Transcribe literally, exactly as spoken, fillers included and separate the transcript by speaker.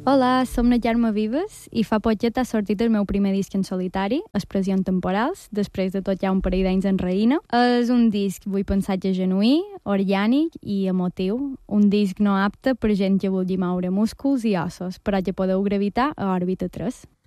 Speaker 1: Hola, som la Carme Vives i fa poquet ha sortit el meu primer disc en solitari, Expressions Temporals, després de tot ja un parell d'anys en raïna. És un disc, vull pensatge genuí, orgànic i emotiu. Un disc no apte per gent que vulgui moure músculs i ossos, però que podeu gravitar a òrbita tres.